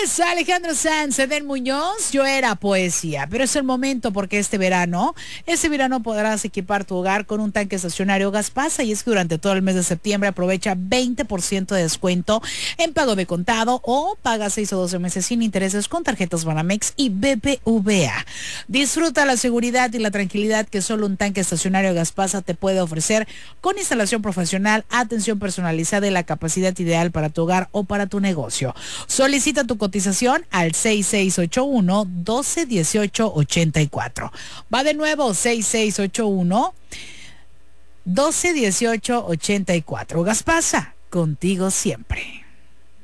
Es Alejandro Sanz, Eden Muñoz, Yo Era Poesía. Pero es el momento porque este verano podrás equipar tu hogar con un tanque estacionario Gaspasa. Y es que durante todo el mes de septiembre aprovecha 20% de descuento en pago de contado o paga 6 o 12 meses sin intereses con tarjetas Banamex y BBVA. Disfruta la seguridad y la tranquilidad que solo un tanque estacionario Gaspasa te puede ofrecer, con instalación profesional, atención personalizada y la capacidad ideal para tu hogar o para tu negocio. Solicita tu cotización al 6681-121884. Va de nuevo, 6681-121884. Gaspasa, contigo siempre.